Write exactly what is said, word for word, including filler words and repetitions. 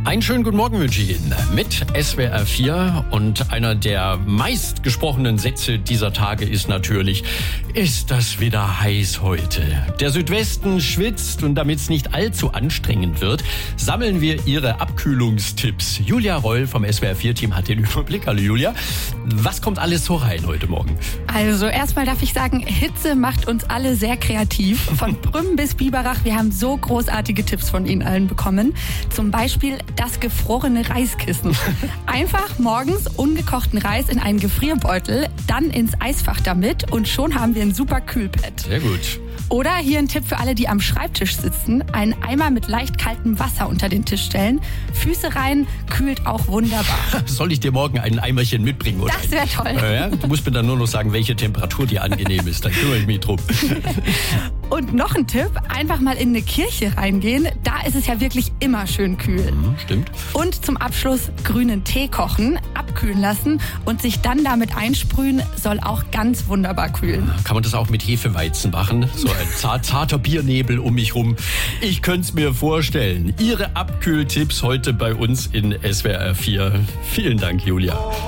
Einen schönen guten Morgen wünsche ich Ihnen mit S W R vier und einer der meistgesprochenen Sätze dieser Tage ist natürlich, ist das wieder heiß heute? Der Südwesten schwitzt und damit es nicht allzu anstrengend wird, sammeln wir Ihre Abkühlungstipps. Julia Reul vom S W R vier Team hat den Überblick. Hallo Julia, was kommt alles so rein heute Morgen? Also erstmal darf ich sagen, Hitze macht uns alle sehr kreativ. Von Prüm bis Biberach, wir haben so großartige Tipps von Ihnen allen bekommen. Zum Beispiel das gefrorene Reiskissen. Einfach morgens ungekochten Reis in einen Gefrierbeutel, dann ins Eisfach damit und schon haben wir ein super Kühlpad. Sehr gut. Oder hier ein Tipp für alle, die am Schreibtisch sitzen. Einen Eimer mit leicht kaltem Wasser unter den Tisch stellen. Füße rein, kühlt auch wunderbar. Soll ich dir morgen ein Eimerchen mitbringen? Oder? Das wäre toll. Ja, du musst mir dann nur noch sagen, welche Temperatur dir angenehm ist. Dann kümmere ich mich drum. Und noch ein Tipp, einfach mal in eine Kirche reingehen. Da ist es ja wirklich immer schön kühl. Mhm, stimmt. Und zum Abschluss grünen Tee kochen, abkühlen lassen und sich dann damit einsprühen, soll auch ganz wunderbar kühlen. Kann man das auch mit Hefeweizen machen? So ein zart, zarter Biernebel um mich rum. Ich könnte es mir vorstellen. Ihre Abkühltipps heute bei uns in S W R vier. Vielen Dank, Julia.